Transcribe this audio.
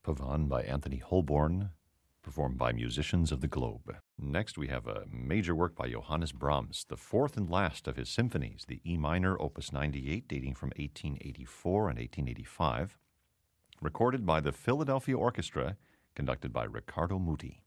Pavane by Anthony Holborn, performed by musicians of the globe. Next, we have a major work by Johannes Brahms, the fourth and last of his symphonies, the E minor, opus 98, dating from 1884 and 1885, recorded by the Philadelphia Orchestra, conducted by Riccardo Muti.